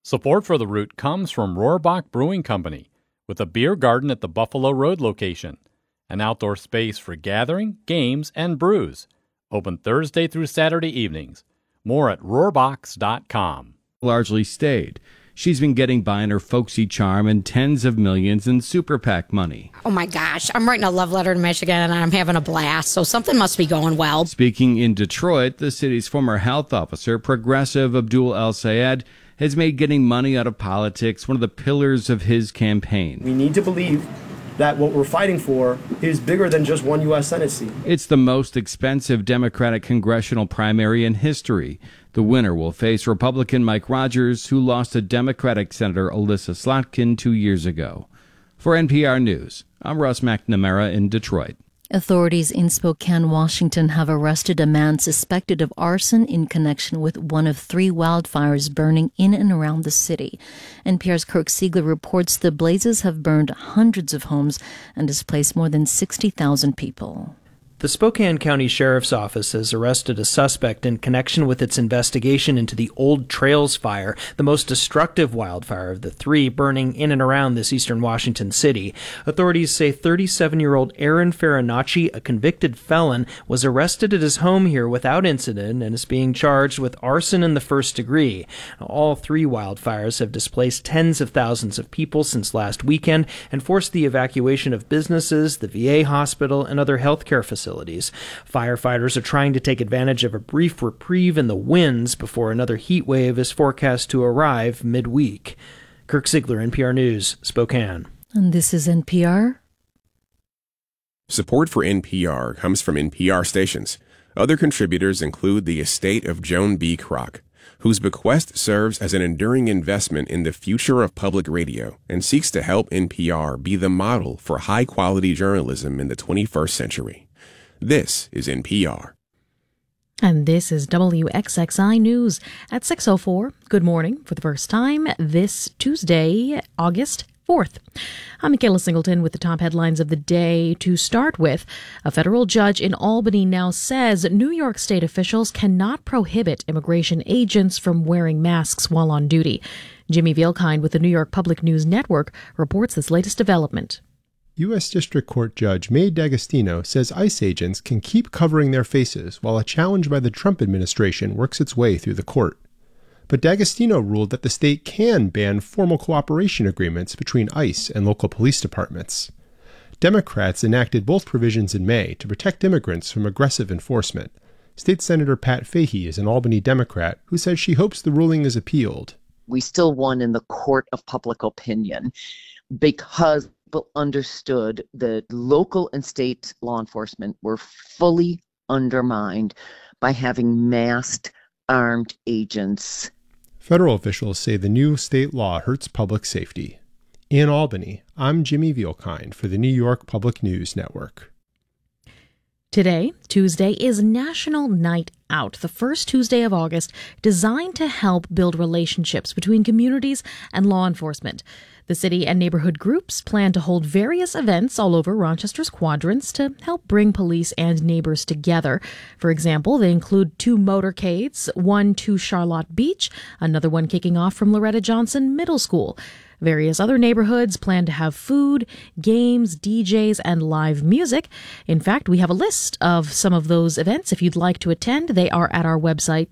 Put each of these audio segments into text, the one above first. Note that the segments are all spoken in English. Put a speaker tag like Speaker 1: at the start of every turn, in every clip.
Speaker 1: Support for the route comes from Rohrbach Brewing Company, with a beer garden at the Buffalo Road location, an outdoor space for gathering, games, and brews. Open Thursday through Saturday evenings. More at rohrbachs.com.
Speaker 2: Largely stayed. She's been getting by on her folksy charm and tens of millions in super PAC money.
Speaker 3: Oh my gosh, I'm writing a love letter to Michigan and I'm having a blast, so something must be going well.
Speaker 2: Speaking in Detroit, the city's former health officer, progressive Abdul El-Sayed, has made getting money out of politics one of the pillars of his campaign.
Speaker 4: We need to believe that what we're fighting for is bigger than just one U.S. Senate seat.
Speaker 2: It's the most expensive Democratic congressional primary in history. The winner will face Republican Mike Rogers, who lost to Democratic Senator Alyssa Slotkin 2 years ago. For NPR News, I'm Russ McNamara in Detroit.
Speaker 5: Authorities in Spokane, Washington have arrested a man suspected of arson in connection with one of 3 wildfires burning in and around the city. NPR's Kirk Siegler reports the blazes have burned hundreds of homes and displaced more than 60,000 people.
Speaker 6: The Spokane County Sheriff's Office has arrested a suspect in connection with its investigation into the Old Trails Fire, the most destructive wildfire of the 3 burning in and around this eastern Washington city. Authorities say 37-year-old Aaron Farinacci, a convicted felon, was arrested at his home here without incident and is being charged with arson in the first degree. All 3 wildfires have displaced tens of thousands of people since last weekend and forced the evacuation of businesses, the VA hospital, and other healthcare facilities. Firefighters are trying to take advantage of a brief reprieve in the winds before another heat wave is forecast to arrive midweek. Kirk Siegler, NPR News, Spokane.
Speaker 5: And this is NPR.
Speaker 7: Support for NPR comes from NPR stations. Other contributors include the estate of Joan B. Kroc, whose bequest serves as an enduring investment in the future of public radio and seeks to help NPR be the model for high-quality journalism in the 21st century. This is NPR.
Speaker 8: And this is WXXI News at 6:04. Good morning for the first time this Tuesday, August 4th. I'm Michaela Singleton with the top headlines of the day. To start with, a federal judge in Albany now says New York State officials cannot prohibit immigration agents from wearing masks while on duty. Jimmy Vielkind with the New York Public News Network reports this latest development.
Speaker 9: U.S. District Court Judge May D'Agostino says ICE agents can keep covering their faces while a challenge by the Trump administration works its way through the court. But D'Agostino ruled that the state can ban formal cooperation agreements between ICE and local police departments. Democrats enacted both provisions in May to protect immigrants from aggressive enforcement. State Senator Pat Fahey is an Albany Democrat who says she hopes the ruling is appealed.
Speaker 10: We still won in the court of public opinion because people understood that local and state law enforcement were fully undermined by having masked armed agents.
Speaker 9: Federal officials say the new state law hurts public safety. In Albany, I'm Jimmy Vielkind for the New York Public News Network.
Speaker 8: Today, Tuesday, is National Night Out, the first Tuesday of August, designed to help build relationships between communities and law enforcement. The city and neighborhood groups plan to hold various events all over Rochester's quadrants to help bring police and neighbors together. For example, they include 2 motorcades, one to Charlotte Beach, another one kicking off from Loretta Johnson Middle School. Various other neighborhoods plan to have food, games, DJs, and live music. In fact, we have a list of some of those events. If you'd like to attend, they are at our website,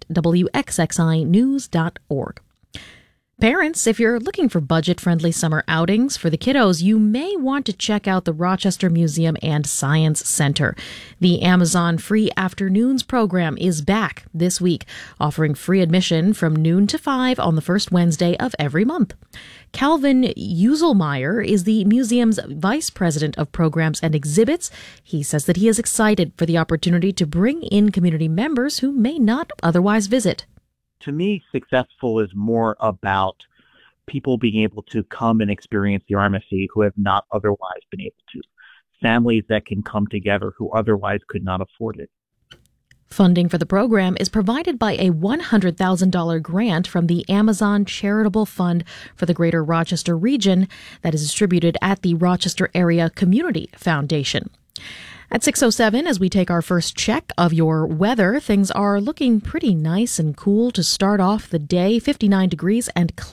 Speaker 8: wxxinews.org. Parents, if you're looking for budget-friendly summer outings for the kiddos, you may want to check out the Rochester Museum and Science Center. The Amazon Free Afternoons program is back this week, offering free admission from noon to 5 on the first Wednesday of every month. Calvin Uselmeyer is the museum's vice president of programs and exhibits. He says that he is excited for the opportunity to bring in community members who may not otherwise visit.
Speaker 11: To me, successful is more about people being able to come and experience the RMSE who have not otherwise been able to. Families that can come together who otherwise could not afford it.
Speaker 8: Funding for the program is provided by a $100,000 grant from the Amazon Charitable Fund for the Greater Rochester region that is distributed at the Rochester Area Community Foundation. At 6:07, as we take our first check of your weather, things are looking pretty nice and cool to start off the day. 59 degrees and